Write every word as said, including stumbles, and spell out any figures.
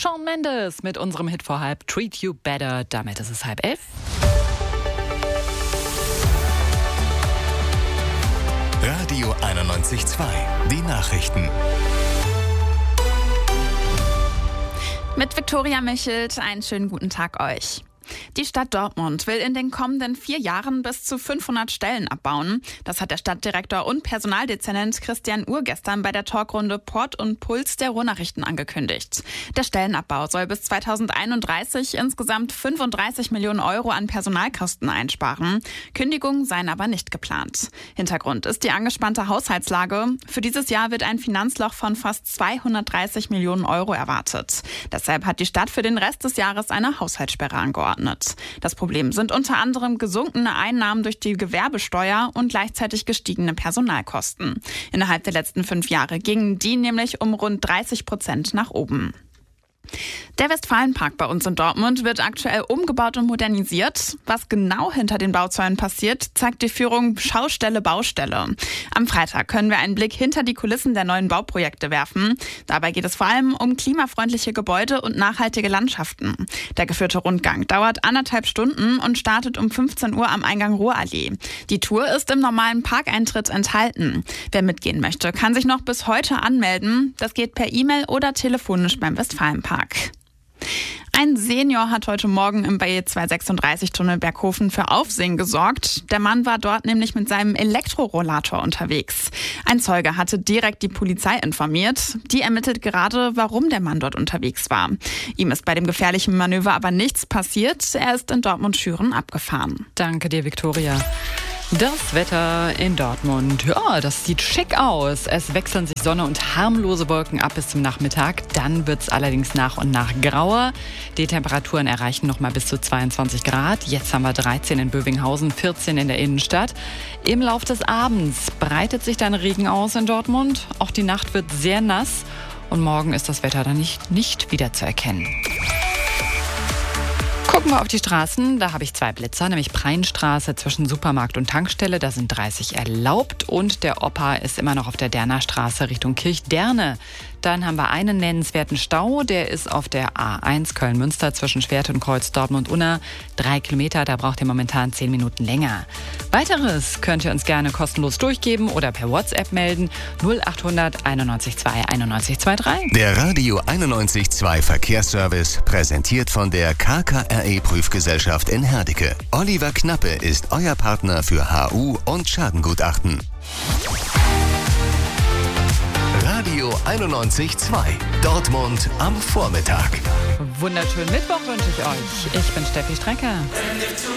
Shawn Mendes mit unserem Hit vor halb Treat You Better. Damit ist es halb elf. Radio einundneunzig Komma zwei. Die Nachrichten. Mit Viktoria Michelt, einen schönen guten Tag euch. Die Stadt Dortmund will in den kommenden vier Jahren bis zu fünfhundert Stellen abbauen. Das hat der Stadtdirektor und Personaldezernent Christian Uhr gestern bei der Talkrunde Port und Puls der Ruhrnachrichten angekündigt. Der Stellenabbau soll bis zweitausendeinunddreißig insgesamt fünfunddreißig Millionen Euro an Personalkosten einsparen. Kündigungen seien aber nicht geplant. Hintergrund ist die angespannte Haushaltslage. Für dieses Jahr wird ein Finanzloch von fast zweihundertdreißig Millionen Euro erwartet. Deshalb hat die Stadt für den Rest des Jahres eine Haushaltssperre angeordnet. Das Problem sind unter anderem gesunkene Einnahmen durch die Gewerbesteuer und gleichzeitig gestiegene Personalkosten. Innerhalb der letzten fünf Jahre gingen die nämlich um rund dreißig Prozent nach oben. Der Westfalenpark bei uns in Dortmund wird aktuell umgebaut und modernisiert. Was genau hinter den Bauzäunen passiert, zeigt die Führung Schaustelle Baustelle. Am Freitag können wir einen Blick hinter die Kulissen der neuen Bauprojekte werfen. Dabei geht es vor allem um klimafreundliche Gebäude und nachhaltige Landschaften. Der geführte Rundgang dauert anderthalb Stunden und startet um fünfzehn Uhr am Eingang Ruhrallee. Die Tour ist im normalen Parkeintritt enthalten. Wer mitgehen möchte, kann sich noch bis heute anmelden. Das geht per E-Mail oder telefonisch beim Westfalenpark. Ein Senior hat heute Morgen im B zweihundertsechsunddreißig-Tunnel Berghofen für Aufsehen gesorgt. Der Mann war dort nämlich mit seinem Elektrorollator unterwegs. Ein Zeuge hatte direkt die Polizei informiert. Die ermittelt gerade, warum der Mann dort unterwegs war. Ihm ist bei dem gefährlichen Manöver aber nichts passiert. Er ist in Dortmund-Schüren abgefahren. Danke dir, Viktoria. Das Wetter in Dortmund, ja, das sieht schick aus. Es wechseln sich Sonne und harmlose Wolken ab bis zum Nachmittag. Dann wird es allerdings nach und nach grauer. Die Temperaturen erreichen noch mal bis zu zweiundzwanzig Grad. Jetzt haben wir dreizehn in Bövinghausen, vierzehn in der Innenstadt. Im Lauf des Abends breitet sich dann Regen aus in Dortmund. Auch die Nacht wird sehr nass. Und morgen ist das Wetter dann nicht, nicht wiederzuerkennen. Gucken wir auf die Straßen, da habe ich zwei Blitzer, nämlich Preinstraße zwischen Supermarkt und Tankstelle, da sind dreißig erlaubt und der Opa ist immer noch auf der Derner Straße Richtung Kirchderne. Dann haben wir einen nennenswerten Stau, der ist auf der A eins Köln-Münster zwischen Schwert und Kreuz Dortmund-Unna. Drei Kilometer, da braucht ihr momentan zehn Minuten länger. Weiteres könnt ihr uns gerne kostenlos durchgeben oder per WhatsApp melden. null achthundert einundneunzig zwei einundneunzig drei. Der Radio einundneunzig Komma zwei Verkehrsservice präsentiert von der K K R E-Prüfgesellschaft in Herdecke. Oliver Knappe ist euer Partner für H U und Schadengutachten. Radio einundneunzig Komma zwei. Dortmund am Vormittag. Wunderschönen Mittwoch wünsche ich euch. Ich bin Steffi Strecker.